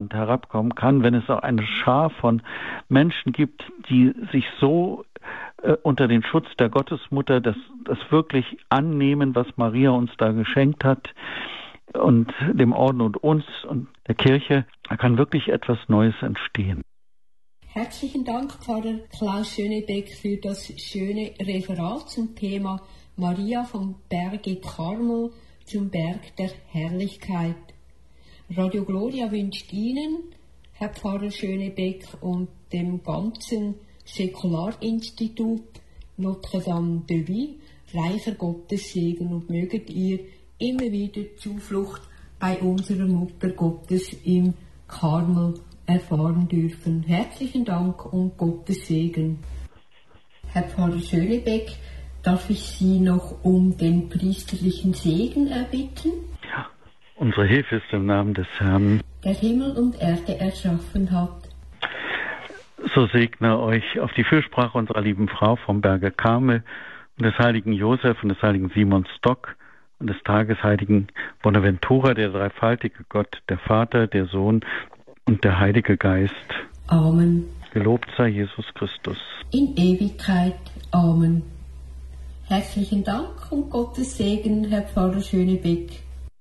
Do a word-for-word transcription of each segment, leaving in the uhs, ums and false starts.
Heiland herabkommen kann, wenn es auch eine Schar von Menschen gibt, die sich so äh, unter den Schutz der Gottesmutter das, das wirklich annehmen, was Maria uns da geschenkt hat, und dem Orden und uns und der Kirche, da kann wirklich etwas Neues entstehen. Herzlichen Dank, Pfarrer Klaus Schönebeck, für das schöne Referat zum Thema Maria vom Berge Karmel zum Berg der Herrlichkeit. Radio Gloria wünscht Ihnen, Herr Pfarrer Schönebeck, und dem ganzen Säkularinstitut Notre Dame de Vie reicher Gottessegen, und möget ihr immer wieder Zuflucht bei unserer Mutter Gottes im Karmel erfahren dürfen. Herzlichen Dank und Gottes Segen. Herr Pfarrer Schönebeck, darf ich Sie noch um den priesterlichen Segen erbitten? Ja, unsere Hilfe ist im Namen des Herrn, der Himmel und Erde erschaffen hat. So segne euch auf die Fürsprache unserer lieben Frau vom Berge Karmel und des heiligen Josef und des heiligen Simon Stock und des Tagesheiligen Bonaventura, der dreifaltige Gott, der Vater, der Sohn und der Heilige Geist. Amen. Gelobt sei Jesus Christus. In Ewigkeit. Amen. Herzlichen Dank und Gottes Segen, Herr Pfarrer Schönebeck.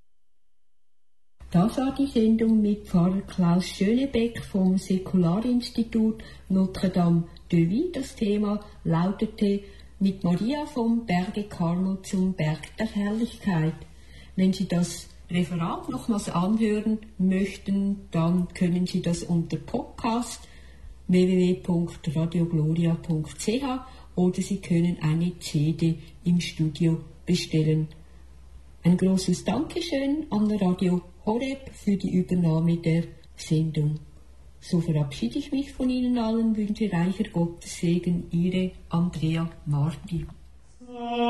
Das war die Sendung mit Pfarrer Klaus Schönebeck vom Säkularinstitut Notre Dame de Vie. Das Thema lautete mit Maria vom Berge Karmel zum Berg der Herrlichkeit. Wenn Sie das Referat nochmals anhören möchten, dann können Sie das unter Podcast w w w punkt radio gloria punkt c h oder Sie können eine C D im Studio bestellen. Ein großes Dankeschön an Radio Horeb für die Übernahme der Sendung. So verabschiede ich mich von Ihnen allen, wünsche reicher Gottes Segen, Ihre Andrea Marti.